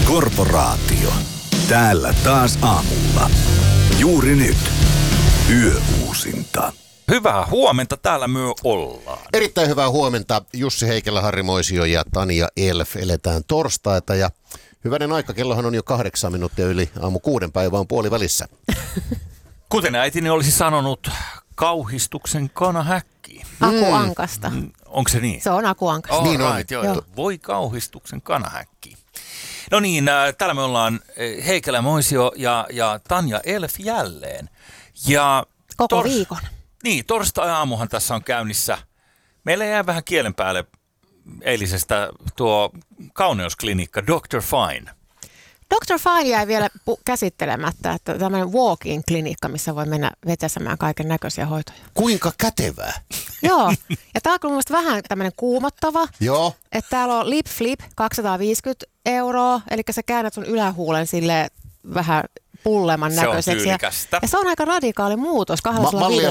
Korporaatio. Täällä taas aamulla. Juuri nyt. Yöuusinta. Hyvää huomenta, täällä myö ollaan. Erittäin hyvää huomenta. Jussi Heikelä, Harri Moisio ja Tanja Elf. Eletään torstaita ja hyvänen aika. Kellohan on jo 8 minuuttia yli aamu 6, päivä on puolivälissä. Kuten äitini olisi sanonut, kauhistuksen kanahäkki. Akuankasta. Onko se niin? Se on akuankasta. Niin on. Right, joo. Joo. Voi kauhistuksen kanahäkki. No niin, täällä me ollaan Heikelä, Moisio ja Tanja Elf jälleen. Ja Koko viikon. Niin, torstai-aamuhan tässä on käynnissä. Meillä jää vähän kielen päälle eilisestä tuo kauneusklinikka Dr. Fine. Dr. Fine jäi vielä käsittelemättä, että tämmöinen walk-in klinikka, missä voi mennä vetäsemään kaiken näköisiä hoitoja. Kuinka kätevää? Joo, ja tämä on kyllä mielestäni vähän tämmöinen kuumottava. Joo. Että täällä on lip flip 250 €, eli sä käännät sun ylähuulen silleen vähän pulleman Se on näköiseksi. tyylikästä. Ja se on aika radikaali muutos 250